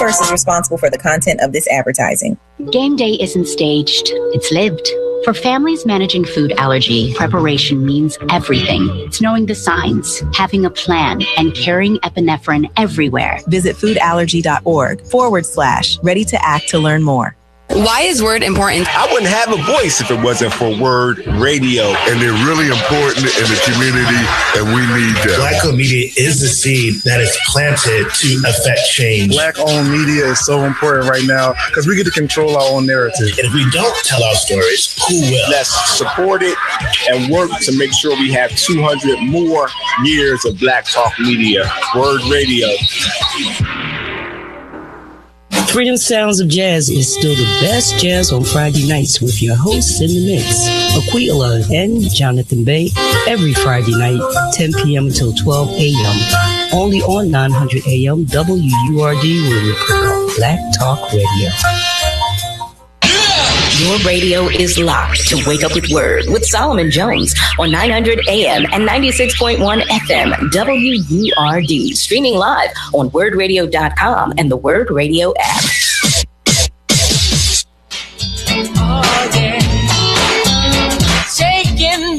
First is responsible for the content of this advertising. Game day isn't staged, it's lived. For families managing food allergy, preparation means everything. It's knowing the signs, having a plan, and carrying epinephrine everywhere. Visit foodallergy.org/ready to act to learn more. Why is Word important? I wouldn't have a voice if it wasn't for Word Radio. And they're really important in the community, and we need them. Black-owned media is the seed that is planted to affect change. Black-owned media is so important right now because we get to control our own narrative. And if we don't tell our stories, who will? Let's support it and work to make sure we have 200 more years of Black Talk Media. Word Radio. Freedom Sounds of Jazz is still the best jazz on Friday nights with your hosts in the mix, Aquila and Jonathan Bay, every Friday night, 10 p.m. until 12 a.m. Only on 900 AM WURD Williamsburg, Black Talk Radio. Your radio is locked to Wake Up with Word with Solomon Jones on 900 AM and 96.1 FM WURD. Streaming live on wordradio.com and the Word Radio app. Oh, yeah. Shaking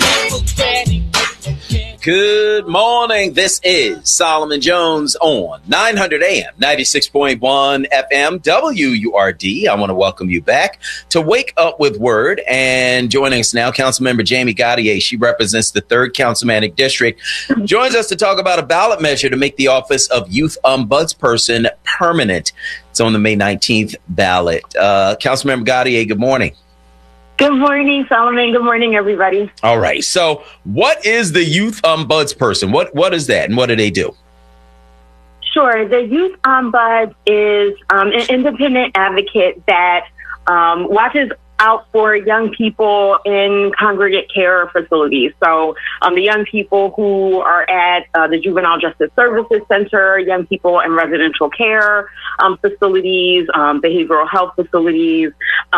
Good morning. This is Solomon Jones on 900 AM, 96.1 FM, WURD. I want to welcome you back to Wake Up with Word. And joining us now, Councilmember Jamie Gauthier. She represents the 3rd Councilmanic District. Joins us to talk about a ballot measure to make the office of Youth Ombudsperson permanent. It's on the May 19th ballot. Councilmember Gauthier, good morning. Good morning, Solomon. Good morning, everybody. All right. So what is the Youth Ombudsperson? What is that and what do they do? Sure. The Youth Ombuds is an independent advocate that watches out for young people in congregate care facilities. So the young people who are at the Juvenile Justice Services Center, young people in residential care facilities, behavioral health facilities,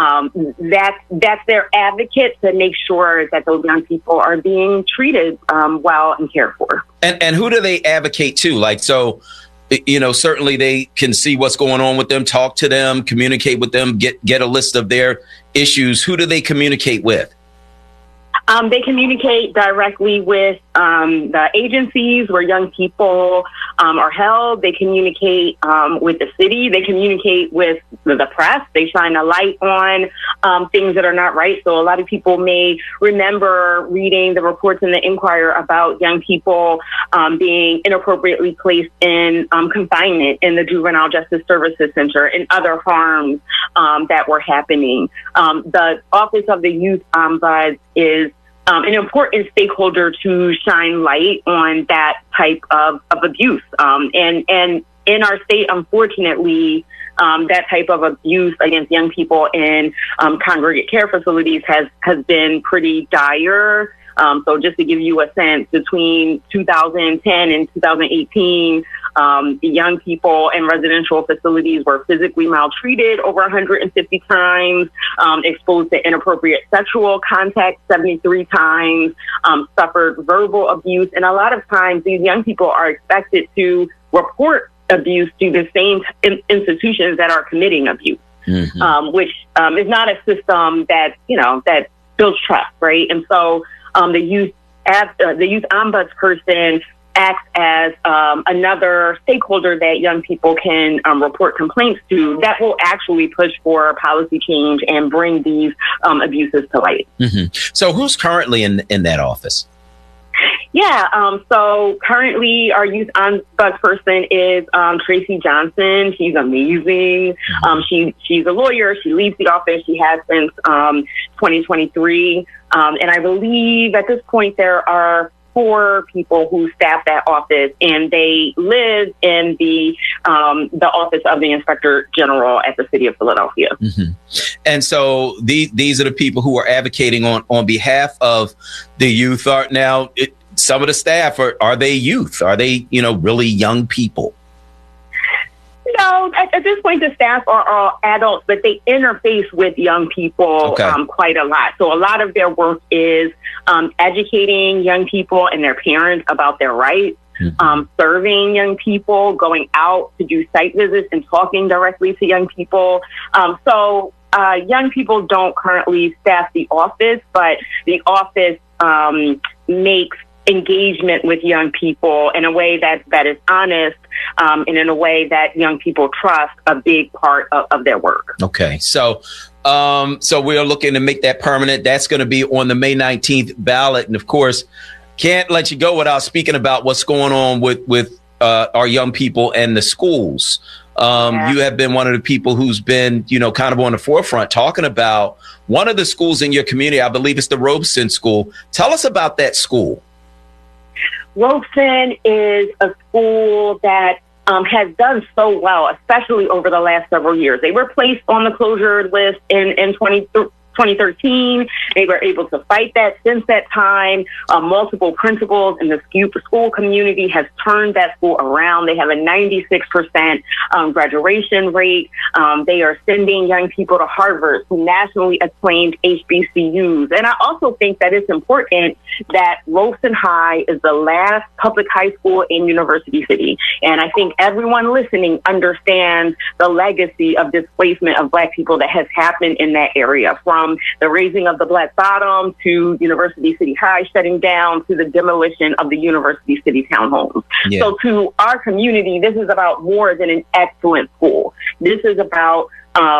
that's their advocate to make sure that those young people are being treated well and cared for. And who do they advocate to? Like, so, you know, certainly they can see what's going on with them, talk to them, communicate with them, get a list of their issues. Who do they communicate with? They communicate directly with the agencies where young people are held. They communicate with the city. They communicate with the press. They shine a light on things that are not right. So a lot of people may remember reading the reports in the Inquirer about young people being inappropriately placed in confinement in the Juvenile Justice Services Center and other harms that were happening. The Office of the Youth Ombuds is an important stakeholder to shine light on that type of abuse. And in our state, unfortunately, that type of abuse against young people in congregate care facilities has been pretty dire. So just to give you a sense, between 2010 and 2018, the young people in residential facilities were physically maltreated over 150 times, exposed to inappropriate sexual contact 73 times, suffered verbal abuse. And a lot of times these young people are expected to report abuse to the same institutions that are committing abuse, which is not a system that builds trust, right? And so the youth ombudsperson acts as another stakeholder that young people can report complaints to that will actually push for policy change and bring these abuses to light. So who's currently in that office? Yeah, so currently our youth ombudsperson is Tracy Johnson. She's amazing. She's a lawyer. She leads the office. She has since 2023. And I believe at this point there are 4 people who staff that office, and they live in the office of the Inspector General at the City of Philadelphia. And so these are the people who are advocating on behalf of the youth. Some of the staff, are they youth? Are they, really young people? No, at this point, the staff are all adults, but they interface with young people quite a lot. So a lot of their work is educating young people and their parents about their rights, serving young people, going out to do site visits and talking directly to young people. So young people don't currently staff the office, but the office makes engagement with young people in a way that is honest, and in a way that young people trust, a big part of their work. Okay. So we're looking to make that permanent. That's going to be on the May 19th ballot. And of course, can't let you go without speaking about what's going on with our young people and the schools. You have been one of the people who's been, kind of on the forefront talking about one of the schools in your community. I believe it's the Robeson School. Tell us about that school. Robeson is a school that has done so well, especially over the last several years. They were placed on the closure list in 2013. They were able to fight that since that time. Multiple principals in the school community has turned that school around. They have a 96% graduation rate. They are sending young people to Harvard, to nationally acclaimed HBCUs. And I also think that it's important that Robeson High is the last public high school in University City. And I think everyone listening understands the legacy of displacement of Black people that has happened in that area, from the raising of the Black Bottom to University City High shutting down to the demolition of the University City townhomes. Yeah. So to our community, this is about more than an excellent school. This is about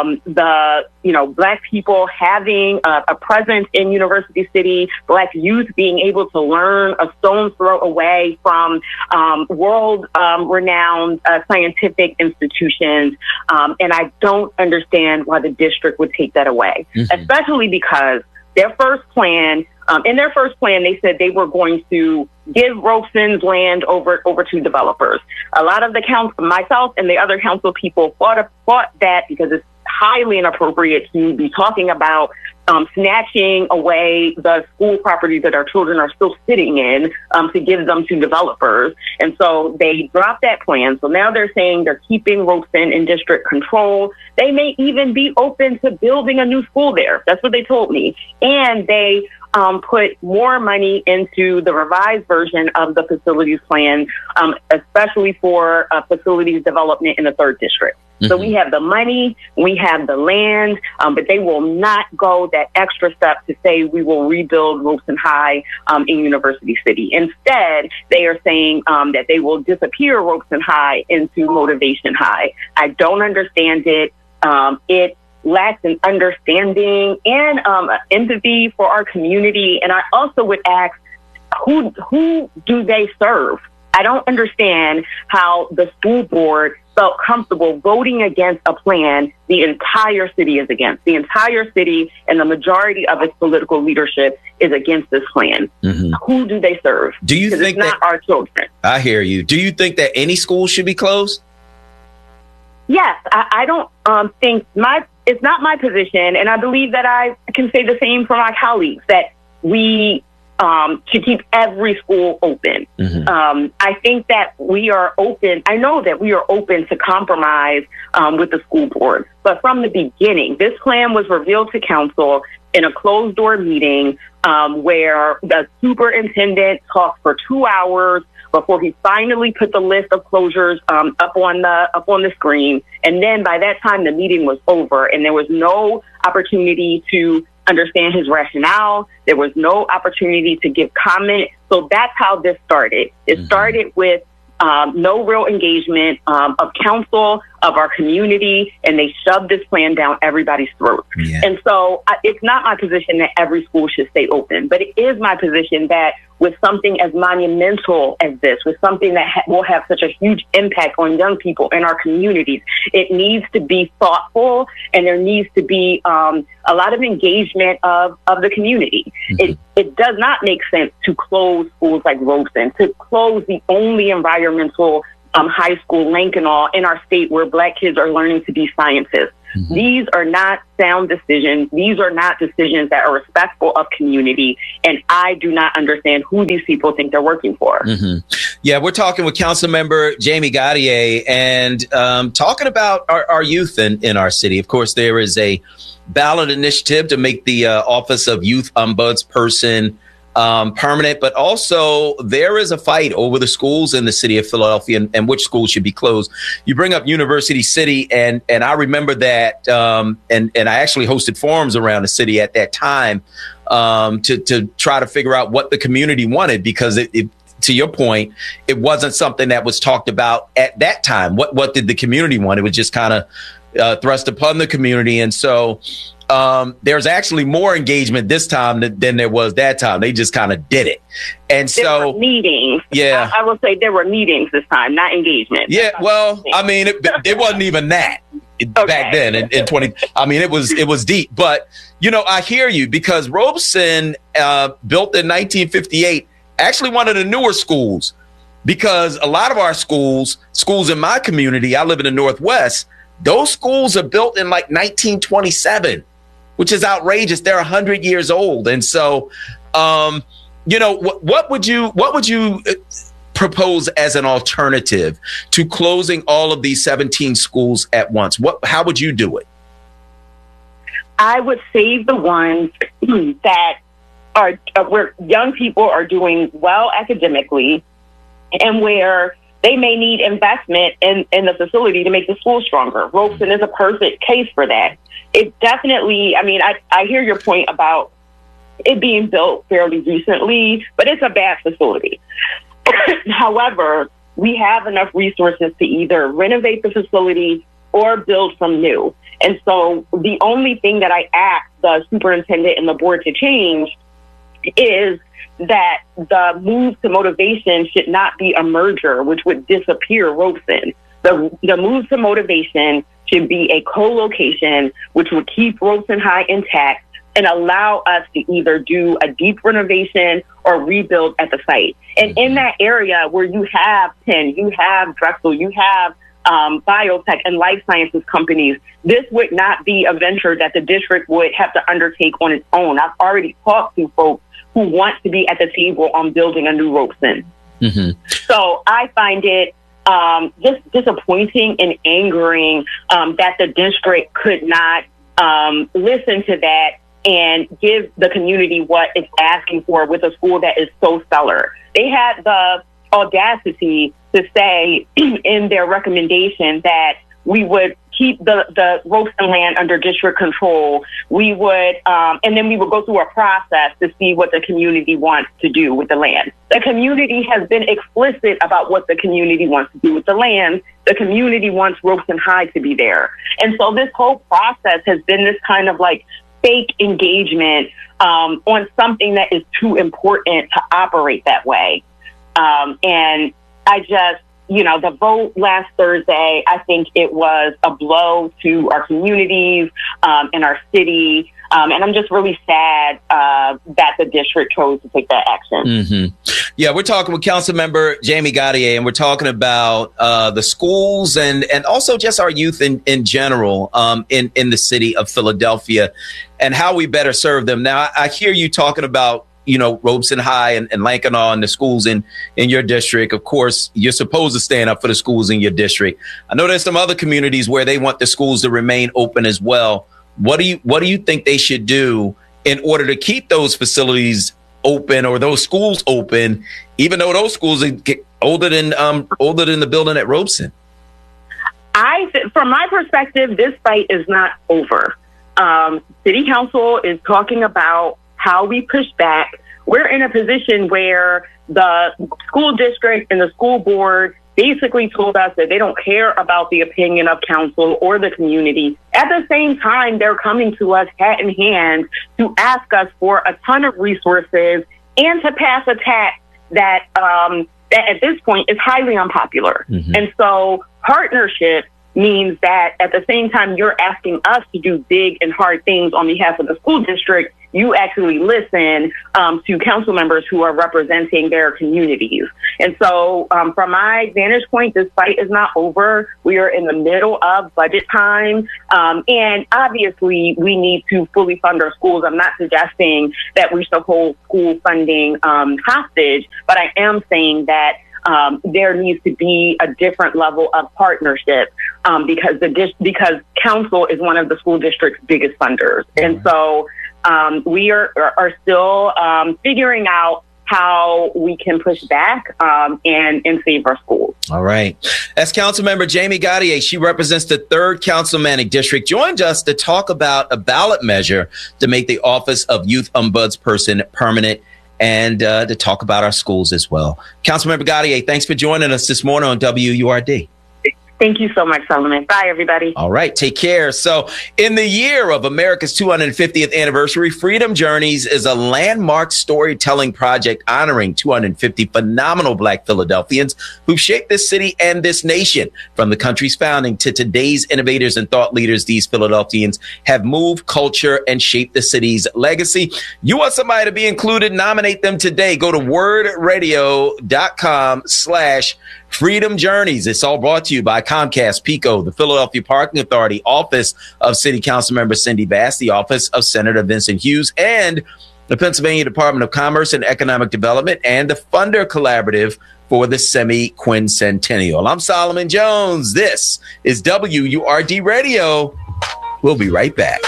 Black people having a presence in University City, Black youth being able to learn a stone's throw away from world-renowned scientific institutions. And I don't understand why the district would take that away, especially because their first plan, they said they were going to give Robeson's land over to developers. A lot of the council, myself and the other council people fought that because it's highly inappropriate to be talking about snatching away the school property that our children are still sitting in to give them to developers. And so they dropped that plan. So now they're saying they're keeping Robeson in district control. They may even be open to building a new school there. That's what they told me. And they put more money into the revised version of the facilities plan, especially for facilities development in the 3rd district. So we have the money, we have the land, but they will not go that extra step to say we will rebuild Robeson High in University City. Instead, they are saying that they will disappear Robeson High into Motivation High. I don't understand it. It lacks an understanding and empathy for our community. And I also would ask, who do they serve? I don't understand how the school board felt comfortable voting against a plan the entire city is against. The entire city and the majority of its political leadership is against this plan. Who do they serve? Do you think it's not our children? I hear you. Do you think that any school should be closed? Yes, I don't think it's not my position, and I believe that I can say the same for my colleagues, that we should keep every school open. I think that we are open. I know that we are open to compromise with the school board. But from the beginning, this plan was revealed to council in a closed door meeting where the superintendent talked for 2 hours before he finally put the list of closures up on the screen. And then by that time, the meeting was over and there was no opportunity to understand his rationale. There was no opportunity to give comment. So that's how this started. It started with no real engagement of council, of our community, and they shoved this plan down everybody's throat. And so it's not my position that every school should stay open, but it is my position that with something as monumental as this, with something that will have such a huge impact on young people in our communities, it needs to be thoughtful and there needs to be a lot of engagement of the community. It does not make sense to close schools like Robeson, to close the only environmental high school, Lankenau, in our state where Black kids are learning to be scientists. These are not sound decisions. These are not decisions that are respectful of community. And I do not understand who these people think they're working for. Yeah, we're talking with Councilmember Jamie Gauthier and talking about our youth in our city. Of course, there is a ballot initiative to make the Office of Youth Ombudsperson permanent, but also there is a fight over the schools in the city of Philadelphia and which schools should be closed. You bring up University City, and I remember that, and I actually hosted forums around the city at that time to try to figure out what the community wanted, because it to your point, it wasn't something that was talked about at that time. What did the community want? It was just kind of thrust upon the community. And so there's actually more engagement this time than there was that time. They just kind of did it. And there were meetings. Yeah. I will say there were meetings this time, not engagement. Yeah. Well, I mean, it wasn't even that back then in 20. I mean, it was deep. But, you know, I hear you, because Robeson, built in 1958, actually one of the newer schools, because a lot of our schools in my community, I live in the Northwest, those schools are built in like 1927, which is outrageous. They're 100 years old. And so, you know, what would you propose as an alternative to closing all of these 17 schools at once? How would you do it? I would save the ones that are where young people are doing well academically and where they may need investment in the facility to make the school stronger. Robeson is a perfect case for that. It definitely, I mean, I hear your point about it being built fairly recently, but it's a bad facility. However, we have enough resources to either renovate the facility or build from new. And so the only thing that I asked the superintendent and the board to change is that the move to motivation should not be a merger, which would disappear Robeson. The move to motivation should be a co-location, which would keep Robeson High intact and allow us to either do a deep renovation or rebuild at the site. And in that area where you have Penn, you have Drexel, you have biotech and life sciences companies, this would not be a venture that the district would have to undertake on its own. I've already talked to folks who want to be at the table on building a new Robeson. Mm-hmm. So I find it just disappointing and angering that the district could not listen to that and give the community what it's asking for with a school that is so stellar. They had the audacity to say in their recommendation that we would keep the Robeson land under district control. We would, and then we would go through a process to see what the community wants to do with the land. The community has been explicit about what the community wants to do with the land. The community wants Robeson High to be there. And so this whole process has been this kind of like fake engagement on something that is too important to operate that way. And I just, you know, the vote last Thursday, I think it was a blow to our communities and our city. And I'm just really sad that the district chose to take that action. Mm-hmm. Yeah, we're talking with Councilmember Jamie Gaudier, and we're talking about the schools and also just our youth in general in the city of Philadelphia and how we better serve them. Now, I hear you talking about, you know, Robeson High and Lankenau and the schools in your district. Of course, you're supposed to stand up for the schools in your district. I know there's some other communities where they want the schools to remain open as well. What do you think they should do in order to keep those facilities open or those schools open, even though those schools are older than the building at Robeson? From my perspective, this fight is not over. City Council is talking about how we push back. We're in a position where the school district and the school board basically told us that they don't care about the opinion of council or the community. At the same time, they're coming to us hat in hand to ask us for a ton of resources and to pass a tax that at this point is highly unpopular. Mm-hmm. And so partnership means that at the same time you're asking us to do big and hard things on behalf of the school district, you actually listen to council members who are representing their communities. And so from my vantage point, this fight is not over. We are in the middle of budget time. And obviously, we need to fully fund our schools. I'm not suggesting that we should hold school funding hostage, but I am saying that there needs to be a different level of partnership because council is one of the school district's biggest funders. And so we are still figuring out how we can push back and save our schools. All right. That's Councilmember Jamie Gaudier. She represents the 3rd Councilmanic District. Joined us to talk about a ballot measure to make the Office of Youth Ombudsperson permanent and to talk about our schools as well. Councilmember Gaudier, thanks for joining us this morning on WURD. Thank you so much, Solomon. Bye, everybody. All right. Take care. So in the year of America's 250th anniversary, Freedom Journeys is a landmark storytelling project honoring 250 phenomenal Black Philadelphians who've shaped this city and this nation. From the country's founding to today's innovators and thought leaders, these Philadelphians have moved culture and shaped the city's legacy. You want somebody to be included? Nominate them today. Go to wordradio.com/Freedom Journeys. It's all brought to you by Comcast, PECO, the Philadelphia Parking Authority, Office of City Council Member Cindy Bass, the Office of Senator Vincent Hughes, and the Pennsylvania Department of Commerce and Economic Development, and the Funder Collaborative for the semi-quincentennial. I'm Solomon Jones. This is WURD Radio. We'll be right back.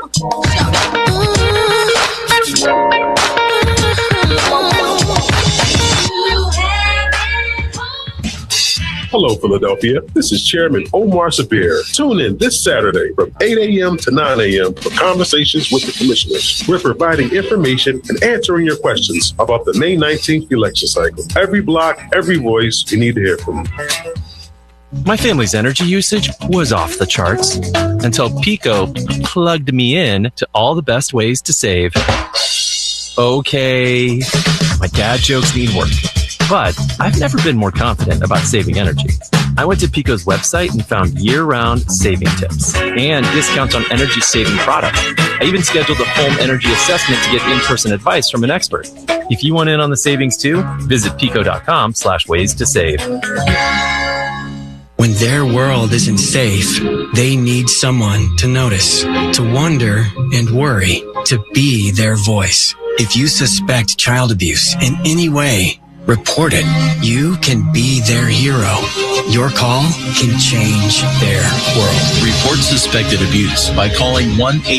Hello, Philadelphia. This is Chairman Omar Sabir. Tune in this Saturday from 8 a.m. to 9 a.m. for Conversations with the Commissioners. We're providing information and answering your questions about the May 19th election cycle. Every block, every voice, we need to hear from you. My family's energy usage was off the charts until PECO plugged me in to all the best ways to save. Okay, my dad jokes need work. But I've never been more confident about saving energy. I went to PECO's website and found year-round saving tips and discounts on energy-saving products. I even scheduled a home energy assessment to get in-person advice from an expert. If you want in on the savings too, visit PECO.com/ways to save. When their world isn't safe, they need someone to notice, to wonder and worry, to be their voice. If you suspect child abuse in any way, report it. You can be their hero. Your call can change their world. Report suspected abuse by calling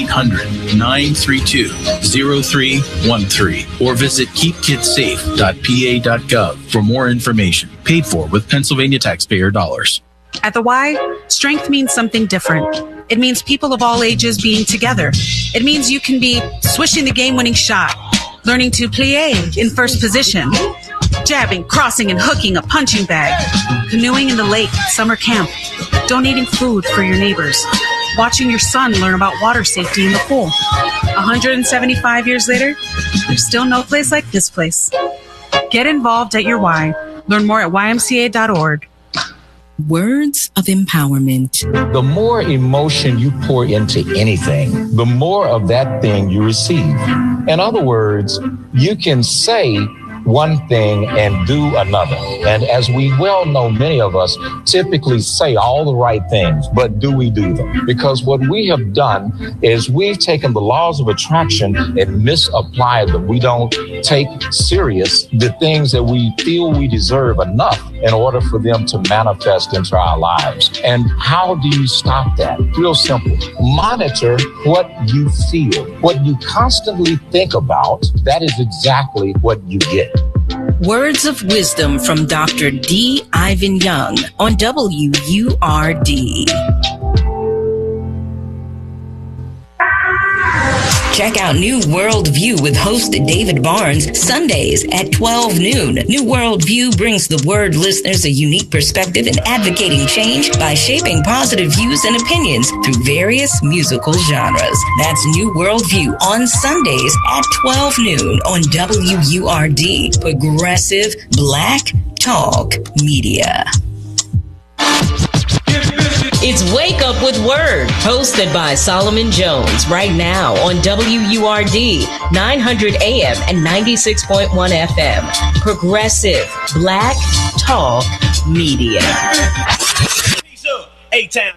1-800-932-0313 or visit keepkidssafe.pa.gov for more information. Paid for with Pennsylvania taxpayer dollars. At the Y, strength means something different. It means people of all ages being together. It means you can be swishing the game-winning shot, learning to plie in first position, jabbing, crossing, and hooking a punching bag, canoeing in the lake at summer camp, donating food for your neighbors, watching your son learn about water safety in the pool. 175 years later, there's still no place like this place. Get involved at your Y. Learn more at ymca.org. Words of empowerment. The more emotion you pour into anything, the more of that thing you receive. In other words, you can say one thing and do another. And as we well know, many of us typically say all the right things, but do we do them? Because what we have done is we've taken the laws of attraction and misapplied them. We don't take serious the things that we feel we deserve enough in order for them to manifest into our lives. And how do you stop that? Real simple. Monitor what you feel. What you constantly think about, that is exactly what you get. Words of wisdom from Dr. D. Ivan Young on WURD. Check out New World View with host David Barnes Sundays at 12 noon. New World View brings the Word listeners a unique perspective in advocating change by shaping positive views and opinions through various musical genres. That's New World View on Sundays at 12 noon on WURD, Progressive Black Talk Media. It's Wake Up with Word, hosted by Solomon Jones, right now on WURD, 900 AM and 96.1 FM. Progressive Black Talk Media. A-Town.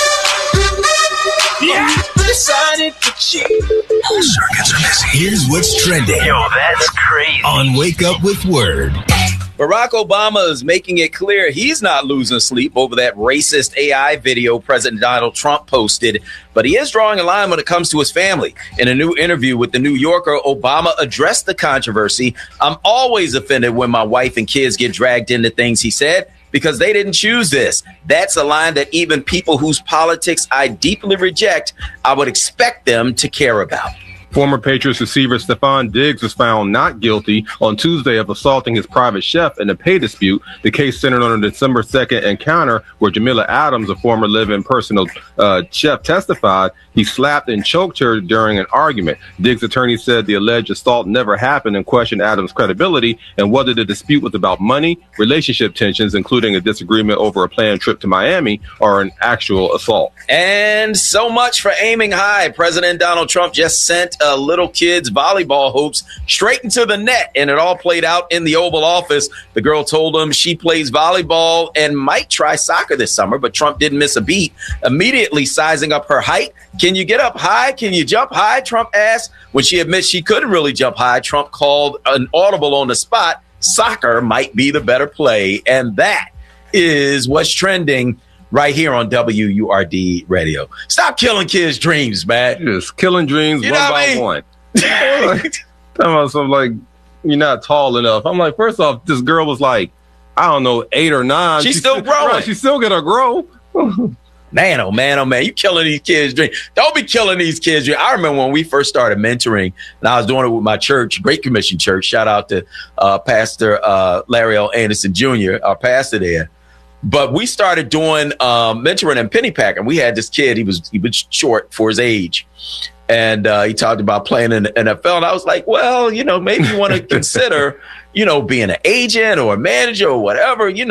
Yeah, decided to cheat. Circuits are busy. Here's what's trending. Yo, that's crazy. On Wake Up with Word. Barack Obama is making it clear he's not losing sleep over that racist AI video President Donald Trump posted, but he is drawing a line when it comes to his family. In a new interview with The New Yorker, Obama addressed the controversy. "I'm always offended when my wife and kids get dragged into things," he said, "because they didn't choose this. That's a line that even people whose politics I deeply reject, I would expect them to care about." Former Patriots receiver Stephon Diggs was found not guilty on Tuesday of assaulting his private chef in a pay dispute. The case centered on a December 2nd encounter where Jamila Adams, a former live-in personal chef, testified he slapped and choked her during an argument. Diggs' attorney said the alleged assault never happened and questioned Adams' credibility and whether the dispute was about money, relationship tensions, including a disagreement over a planned trip to Miami, or an actual assault. And so much for aiming high. President Donald Trump just sent a little kid's volleyball hoops straight into the net, and it all played out in the Oval Office. The girl told him she plays volleyball and might try soccer this summer, but Trump didn't miss a beat, immediately sizing up her height. "Can you get up high? Can you jump high?" Trump asked. When she admits she couldn't really jump high, Trump called an audible on the spot. Soccer might be the better play, and that is what's trending right here on WURD Radio. Stop killing kids' dreams, man. Just killing dreams one by one. Talking about something like, you're not tall enough. I'm like, first off, this girl was like, I don't know, 8 or 9. She's still growing. Right, she's still gonna grow. Man, oh man, oh man, you killing these kids' dreams. Don't be killing these kids' dreams. I remember when we first started mentoring, and I was doing it with my church, Great Commission Church. Shout out to Pastor Larry L. Anderson Jr., our pastor there. But we started doing mentoring in Pennypacker. We had this kid. He was short for his age. And he talked about playing in the NFL. And I was like, well, maybe you want to consider, being an agent or a manager or whatever. He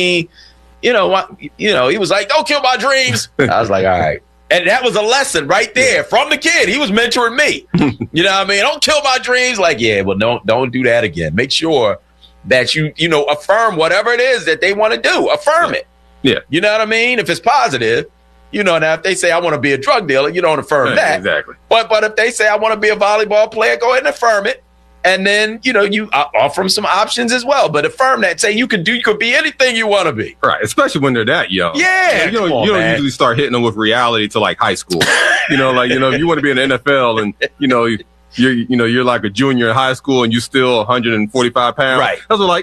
was like, don't kill my dreams. I was like, all right. And that was a lesson right there from the kid. He was mentoring me. You know what I mean? Don't kill my dreams. Like, yeah, well, don't do that again. Make sure that you affirm whatever it is that they want to do. Affirm it. Yeah. You know what I mean? If it's positive, now if they say, I want to be a drug dealer, you don't affirm that. Exactly. But if they say, I want to be a volleyball player, go ahead and affirm it. And then, you offer them some options as well. But affirm that. Say you could be anything you want to be. Right. Especially when they're that young. Yeah. You don't usually start hitting them with reality to like high school. If you want to be in the NFL and, you're like a junior in high school and you still 145 pounds. Right. I was like,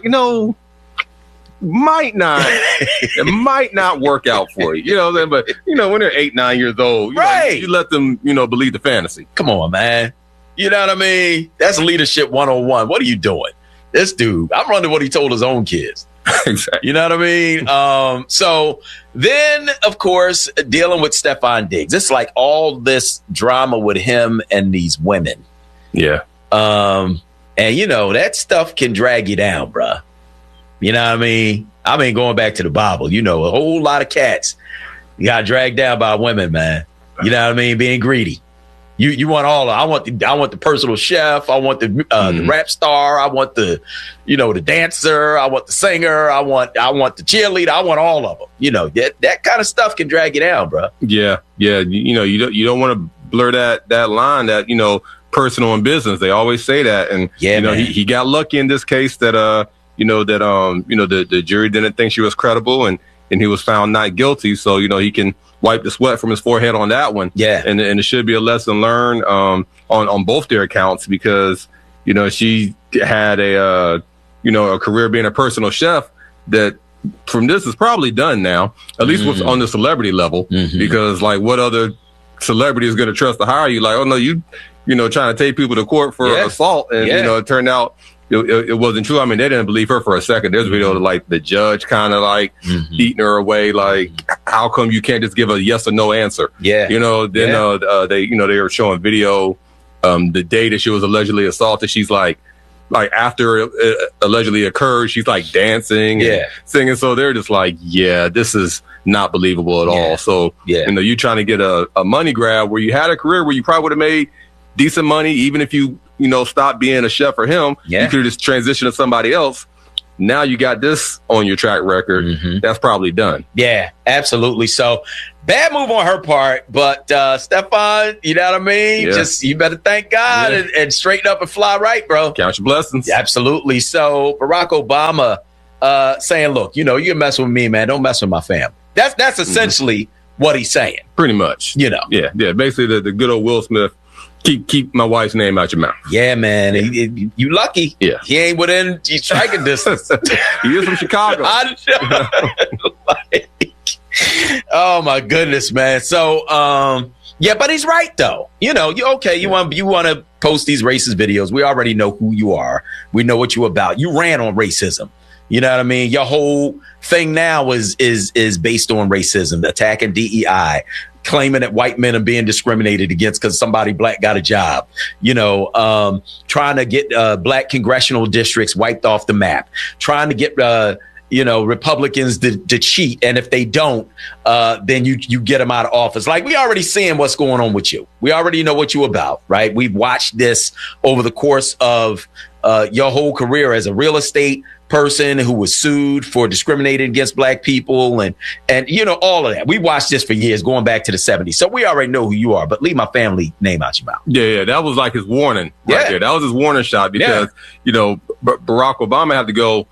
it might not work out for you. But when they're 8, 9 years old, right. You let them, believe the fantasy. Come on, man. You know what I mean? That's leadership 101. What are you doing? This dude, I'm running what he told his own kids. Exactly. You know what I mean? So then, of course, dealing with Stephon Diggs. It's like all this drama with him and these women. Yeah. And that stuff can drag you down, bruh. You know what I mean? Going back to the Bible, a whole lot of cats got dragged down by women, man. You know what I mean? Being greedy. You want all of it. I want the personal chef. I want the rap star. I want the dancer. I want the singer. I want the cheerleader. I want all of them. That kind of stuff can drag you down, bro. Yeah. Yeah. You don't want to blur that line that, personal and business. They always say that. And, he got lucky in this case that, the jury didn't think she was credible and he was found not guilty. So, he can wipe the sweat from his forehead on that one. Yeah. And it should be a lesson learned on both their accounts because, she had a career being a personal chef that from this is probably done now, at least with on the celebrity level, because like what other celebrity is going to trust to hire you? Like, oh no, trying to take people to court for assault. And, it turned out it wasn't true. I mean, they didn't believe her for a second. There's a video of like the judge kind of like beating her away. Like, how come you can't just give a yes or no answer? Yeah. They were showing video the day that she was allegedly assaulted. She's like after it allegedly occurred, she's like dancing and singing. So they're just like, yeah, this is not believable at all. So, you're trying to get a money grab where you had a career where you probably would have made decent money, even if you stop being a chef for him. You could have just transitioned to somebody else. now you got this on your track record. That's probably done. Yeah, absolutely. So bad move on her part, but Stefan, you know what I mean? Yeah. Just you better thank God and straighten up and fly right, bro. Count your blessings. Absolutely. So Barack Obama saying, look, you can mess with me, man. Don't mess with my family. That's essentially what he's saying. Pretty much. You know. Yeah. Basically the good old Will Smith. Keep my wife's name out your mouth. Yeah, man. You lucky. Yeah. He ain't within striking distance. He is from Chicago. Oh my goodness, man. So yeah, but he's right though. You want to post these racist videos. We already know who you are. We know what you're about. You ran on racism. You know what I mean? Your whole thing now is based on racism, attacking DEI, claiming that white men are being discriminated against because somebody black got a job, trying to get black congressional districts wiped off the map, trying to get, Republicans to cheat. And if they don't, then you get them out of office. Like, we already seeing what's going on with you. We already know what you're about, right? We've watched this over the course of your whole career as a real estate person who was sued for discriminating against black people and all of that. We watched this for years, going back to the 70s. So we already know who you are, but leave my family name out your mouth. Yeah. That was like his warning right there. That was his warning shot because, Barack Obama had to go,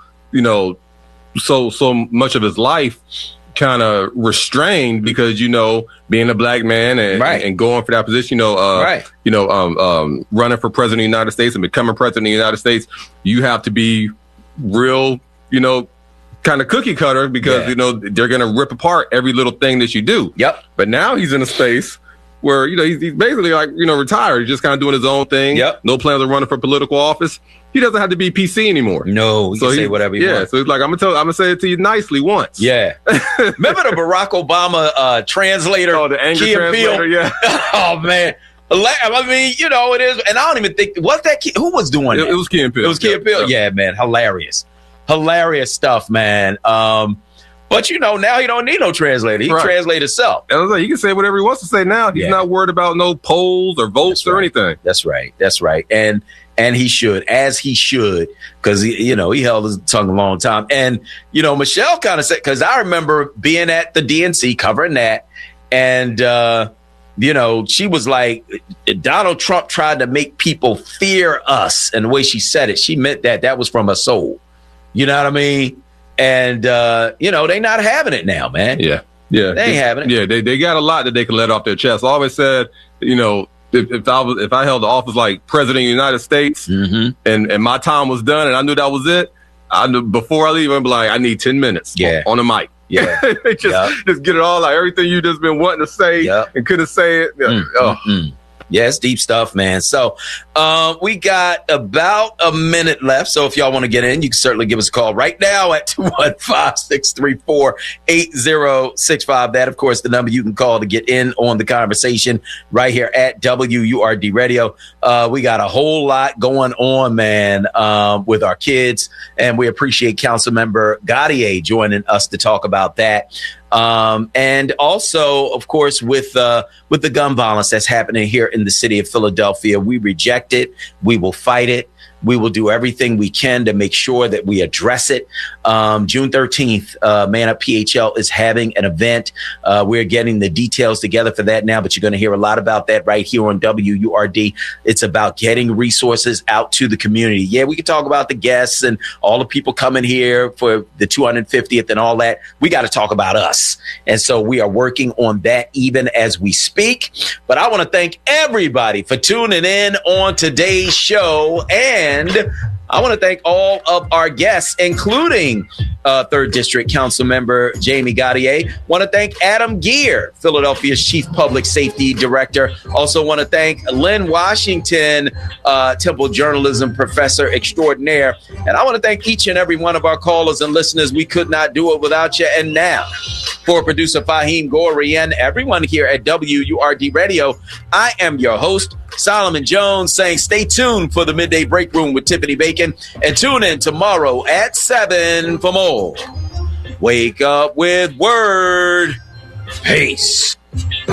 so much of his life kind of restrained because, being a black man and going for that position, running for president of the United States and becoming president of the United States, you have to be real, kind of cookie cutter because, they're going to rip apart every little thing that you do. Yep. But now he's in a space where, he's basically like, retired. He's just kind of doing his own thing. Yep. No plans of running for political office. He doesn't have to be PC anymore. No, he can say whatever he wants. So he's like, I'm going to say it to you nicely once. Yeah. Remember the Barack Obama translator? Oh, the anger translator, yeah. Oh, man. I mean, it is. And I don't even think, who was doing it? It was Key and Peele. It was Key and Peele. Yeah, man. Hilarious stuff, man. But now he don't need no translator. He translate himself. I was like, he can say whatever he wants to say now. He's not worried about no polls or votes or anything. That's right. And he should, because he held his tongue a long time. And Michelle kind of said, because I remember being at the DNC covering that, and she was like, Donald Trump tried to make people fear us. And the way she said it, she meant that was from her soul. You know what I mean? And, they not having it now, man. Yeah. They ain't having it. Yeah. They got a lot that they can let off their chest. I always said, if I held the office like president of the United States and my time was done and I knew that was it, I knew before I leave, I'd be like, I need 10 minutes on the mic. Yeah. just get it all out. Everything you just been wanting to say and couldn't say it. Yeah, it's deep stuff, man. So we got about a minute left. So if y'all want to get in, you can certainly give us a call right now at 215-634-8065. That, of course, the number you can call to get in on the conversation right here at WURD Radio. We got a whole lot going on, man, with our kids. And we appreciate Councilmember Gaudier joining us to talk about that. And also, of course, with the gun violence that's happening here in the city of Philadelphia, we reject it. We will fight it. We will do everything we can to make sure that we address it. June 13th, Man Up PHL is having an event. We're getting the details together for that now, but you're going to hear a lot about that right here on WURD. It's about getting resources out to the community. Yeah, we can talk about the guests and all the people coming here for the 250th and all that. We got to talk about us. And so we are working on that even as we speak. But I want to thank everybody for tuning in on today's show. And I want to thank all of our guests, including 3rd District Council Member Jamie Gaudier. Want to thank Adam Geer, Philadelphia's Chief Public Safety Director. Also want to thank Lynn Washington, Temple Journalism Professor Extraordinaire. And I want to thank each and every one of our callers and listeners. We could not do it without you. And now, for producer Fahim Gorey and everyone here at WURD Radio, I am your host, Solomon Jones, saying stay tuned for the Midday Break Room with Tiffany Bacon and tune in tomorrow at 7 for more. Wake up with Word. Peace.